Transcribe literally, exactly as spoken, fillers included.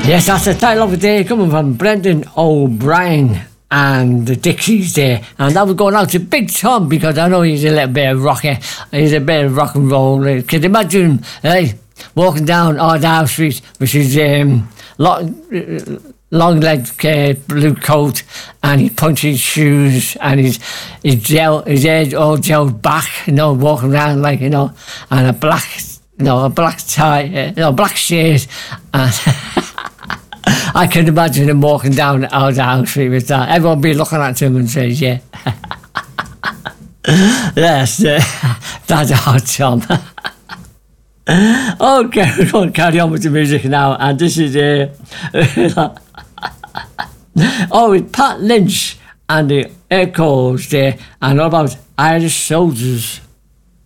Yes, that's a title of the day coming from Brendan O'Brien and the Dixies there. And that was going out to Big Tom, because I know he's a little bit of rocker. He's a bit of rock and roll. Could you imagine him, hey, walking down Ardell Street with his um, long, long leg uh, blue coat and his punchy shoes and his his gel, his edge all gelled back, you know, walking around like, you know, and a black, you know, a black tie, uh, you know, black shirt. And I can imagine him walking down Ardell Street with that. Everyone be looking at him and says, yeah. Yes, uh, that's a hot Tom. Okay, we're going to carry on with the music now, and this is uh, oh, it's Pat Lynch and the Echoes there, and all about Irish Soldiers.